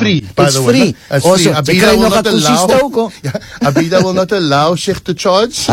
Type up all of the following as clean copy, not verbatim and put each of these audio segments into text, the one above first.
free, by It's the way. free. It's Also, free. Abida will not allow. Abida will not allow Sheikh to charge.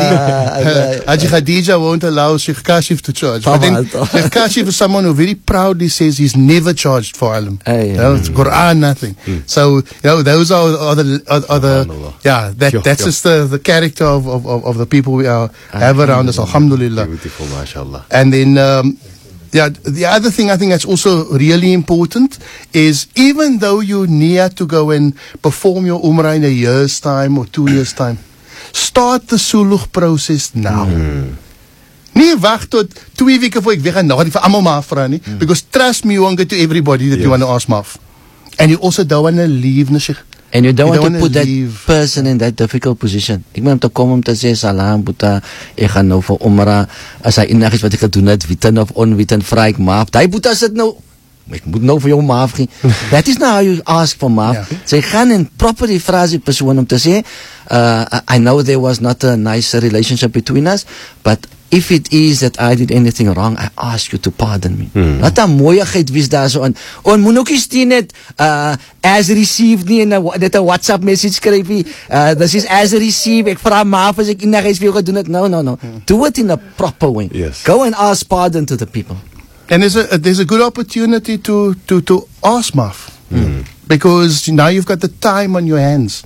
Haji Khadija won't allow Sheikh Kashif to charge. But then Sheikh Kashif is someone who very proudly says he's never charged for ilm. It's Quran, nothing. So those are the that's just the character of the people we have around us. Alhamdulillah. Beautiful, mashallah. And then the other thing I think that's also really important is, even though you need to go and perform your umrah in a year's time or 2 years' time, start the suluh process now. Nie wag tot 2 weke voor ek weer gaan na die vir almal maaf vra nie, because trust me, you won't get to everybody that you want to ask maaf. And you also don't want to leave, Sheikh. And you don't want to put that person in that difficult position. Ek moet om te kom om te sê, salam, boeta, ek gaan nou vir umrah. As hy enig is wat ek gedoen het, witten of onwitten, vra ek maaf. Die boeta sit nou, ek moet nou vir jou maaf gee. That is not how you ask for maaf. Sy gaan en properly vra die persoon om te sê, I know there was not a nice relationship between us, but if it is that I did anything wrong, I ask you to pardon me. Wat 'n mooiigheid wys daar so aan. On moet ook nie net as received nie en net 'n WhatsApp message skryf nie. This is as received. Ek vra maaf as ek enige iets vir jou gedoen het. No. Do it in a proper way. Yes. Go and ask pardon to the people. And there's a good opportunity to ask maaf. Because now you've got the time on your hands,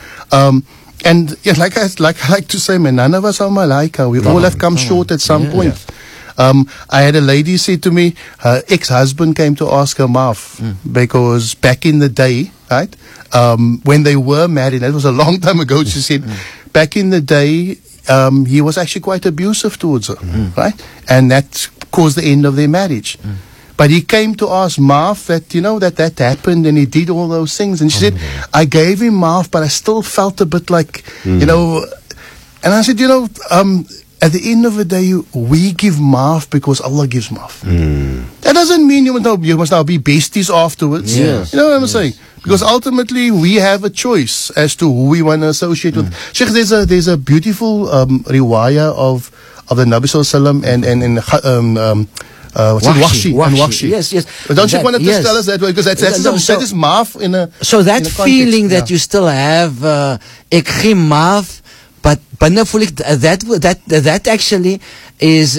and like I like to say, man, none of us are malaika. We all have come short at some point. I had a lady say to me, her ex-husband came to ask her maaf because back in the day, right, when they were married, that was a long time ago, she said, back in the day, he was actually quite abusive towards her, right? And that caused the end of their marriage. But he came to ask maaf that, that happened, and he did all those things. And she said, I gave him maaf, but I still felt a bit like, and I said, at the end of the day, we give maaf because Allah gives maaf. That doesn't mean you must now be besties afterwards. Yes. You know what I'm saying? Because ultimately, we have a choice as to who we want to associate with. Sheikh, there's a beautiful riwayah of the Nabi Sallallahu Alaihi Wasallam and Wahshi. Yes. But don't you want to just tell us that way? Because that is maaf in a. So that feeling that you still have, ek gee maaf, but binne voel ek that actually is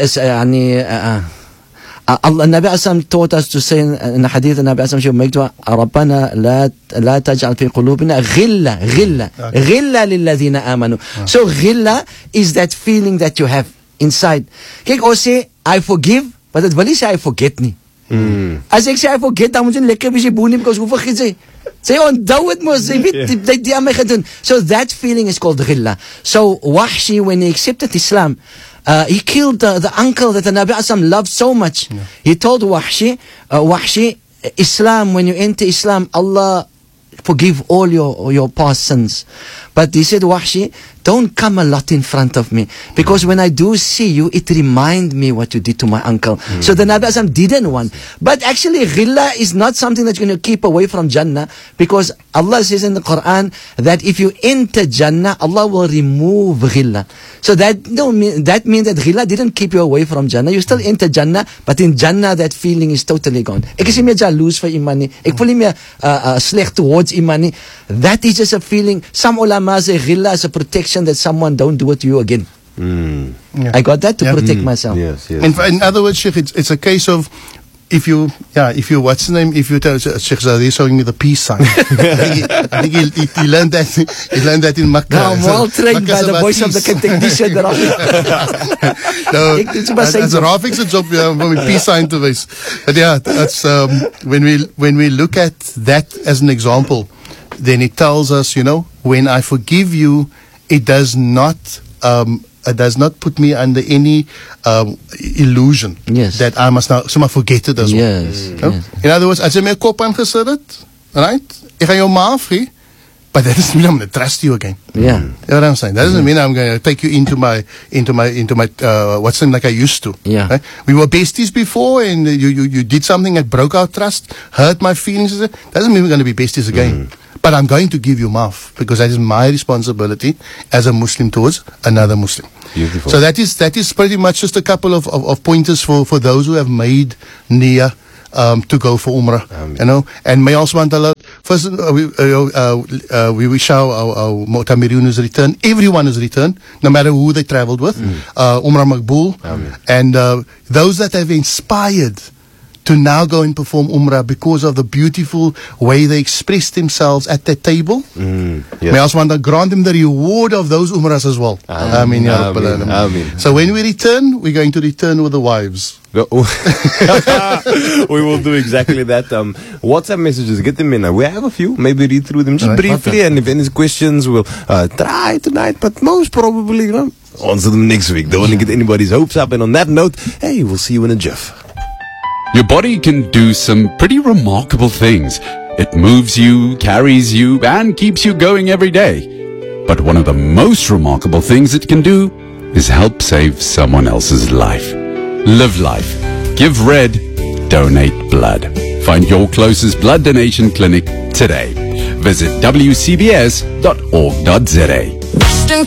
Allah, Nabi Asam taught us to say in the hadith, Nabi Asam should make dua, Rabbana la taj'al fi qulubina ghilla lilladhina amanu. So ghilla is that feeling that you have inside. Kyk, ons sê, I forgive, but dit wil nie sê I forget nie. As ek sê I forget, dan moet jy lekker wees, jy boer nie, because hoe vergeet sy? Sy onthou het mos, sy weet, die aan my gedoen. So that feeling is called ghilla. So Wahshi, when he accepted Islam, he killed the uncle that the Nabi Asam loved so much. He told Wahshi, Islam, when you enter Islam, Allah forgive all your past sins. But he said, Wahshi, don't come a lot in front of me, because when I do see you, it reminds me what you did to my uncle. So the Nabi Asam didn't want. But actually, ghilla is not something that you're going to keep away from Jannah, because Allah says in the Quran that if you enter Jannah, Allah will remove ghilla. So that means that ghilla didn't keep you away from Jannah. You still enter Jannah, but in Jannah that feeling is totally gone. Ek is nie meer jaloers vir iemand nie. Ek voel nie meer sleg towards iemand nie. That is just a feeling. Some ulama say ghilla is a protection that someone don't do it to you again. I got that to protect myself. Yes. In other words, Sheikh, it's a case of if you what's the name? If you tell Sheikh Zadi showing me the peace sign. I think he learned that. He learned that in Makkah. No, I'm well trained by the voice of the technician. As Rafiq se job om die peace sign te wys. But that's when we look at that as an example, then it tells us, when I forgive you, it does not put me under any illusion that I must now somehow forget it as well. Yes. In other words, as jy my kop aangesit het, right? Ek gaan jou maaf gee, but that doesn't mean I'm going to trust you again. Yeah. You know what I'm saying? That doesn't mean I'm going to take you into my what's the name, like I used to. Yeah. Right? We were besties before, and you did something that broke our trust, hurt my feelings. That doesn't mean we're going to be besties again. But I'm going to give you maaf, because that is my responsibility as a Muslim towards another Muslim. Beautiful. So that is pretty much just a couple of pointers for those who have made niyyah to go for Umrah. And may Allah subhanahu wa ta'ala first we wish our Mu'tamirun return. Everyone is returned, no matter who they traveled with. Umrah Maqbool. And those that have inspired to now go and perform Umrah because of the beautiful way they express themselves at that table. May Allah grant them the reward of those Umrahs as well. Ameen. Ameen. So when we return, we're going to return with the wives. We will do exactly that. WhatsApp messages, get them in. We have a few. Maybe read through them just briefly. And if any questions, we'll try tonight. But most probably, answer them next week. Don't want to get anybody's hopes up. And on that note, hey, we'll see you in a jiff. Your body can do some pretty remarkable things. It moves you, carries you, and keeps you going every day. But one of the most remarkable things it can do is help save someone else's life. Live life. Give red. Donate blood. Find your closest blood donation clinic today. Visit wcbs.org.za.